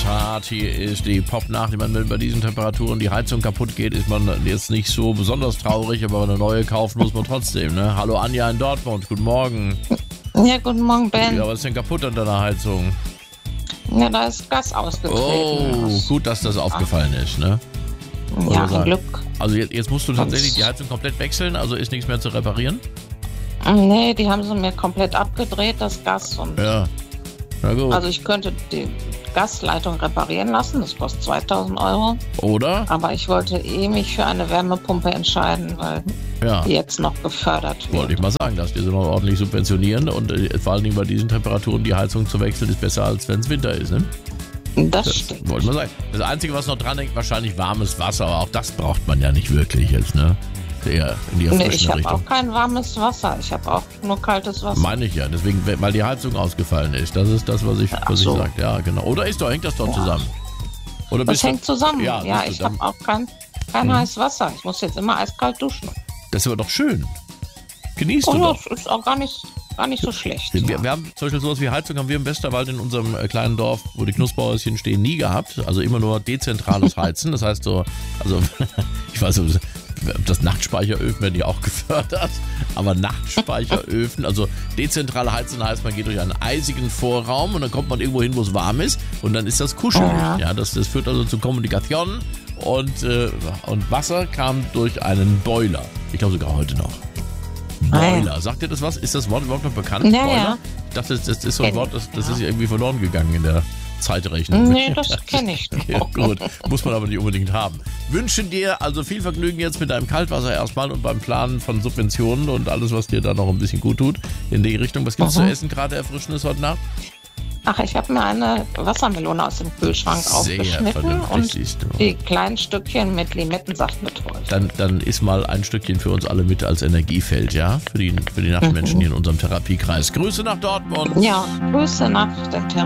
Tat, hier ist die Pop-Nacht. Ich meine, wenn bei diesen Temperaturen die Heizung kaputt geht, ist man jetzt nicht so besonders traurig, aber eine neue kaufen muss man trotzdem, ne? Hallo Anja in Dortmund, guten Morgen. Ja, guten Morgen, Ben. Ja, was ist denn kaputt an deiner Heizung? Ja, da ist Gas ausgetreten. Oh, gut, dass das aufgefallen ist, ne? Ja, ein Glück. Also jetzt musst du tatsächlich die Heizung komplett wechseln, also ist nichts mehr zu reparieren? Nee, die haben sie mir komplett abgedreht, das Gas. Und Ja, na gut. also ich könnte die Gasleitung reparieren lassen, das kostet 2.000 Euro. Oder? Aber ich wollte mich für eine Wärmepumpe entscheiden, weil die jetzt noch gefördert wird. Wollte ich mal sagen, dass die so noch ordentlich subventionieren und vor allen Dingen bei diesen Temperaturen die Heizung zu wechseln ist besser, als wenn es Winter ist, ne? Das stimmt. Wollte man sagen. Das Einzige, was noch dran hängt, wahrscheinlich warmes Wasser, aber auch das braucht man ja nicht wirklich jetzt, ne? Eher in die erfrischende Ich habe Richtung. auch kein warmes Wasser, ich habe auch nur kaltes Wasser. Meine ich ja, deswegen, weil die Heizung ausgefallen ist. Das ist das, was ich sage. Ja, genau. Oder hängt das doch zusammen? Oder das hängt zusammen. Ja, ich ich habe auch kein heißes Wasser. Ich muss jetzt immer eiskalt duschen. Das ist aber doch schön. Genießt du ja, doch. das ist auch gar nicht so schlecht. Wir haben zum Beispiel sowas wie Heizung, haben wir im Westerwald in unserem kleinen Dorf, wo die Knusperhäuschen stehen, nie gehabt. Also immer nur dezentrales Heizen. Das heißt so, also ich weiß nicht, das Nachtspeicheröfen werden ja auch gefördert, aber Nachtspeicheröfen, also dezentrale Heizen heißt, man geht durch einen eisigen Vorraum und dann kommt man irgendwo hin, wo es warm ist und dann ist das kuschelig. Ja, das führt also zu Kommunikation und Wasser kam durch einen Boiler. Ich glaube sogar heute noch. Boiler, sagt ihr das was? Ist das Wort überhaupt noch bekannt? Ja, Boiler? ja. Ich dachte, das ist so ein Wort, das ist irgendwie verloren gegangen in der Zeitrechnung. Nee, das kenne ich nicht. Ja, gut, muss man aber nicht unbedingt haben. Wünschen dir also viel Vergnügen jetzt mit deinem Kaltwasser erstmal und beim Planen von Subventionen und alles, was dir da noch ein bisschen gut tut in die Richtung. Was gibt's zu essen gerade Erfrischendes heute Nacht? Ach, ich habe mir eine Wassermelone aus dem Kühlschrank aufgeschnitten und die kleinen Stückchen mit Limettensaft betreut. Dann iss mal ein Stückchen für uns alle mit als Energiefeld, ja? Für die Nachtmenschen hier in unserem Therapiekreis. Grüße nach Dortmund. Ja, Grüße nach dem Therapiekreis.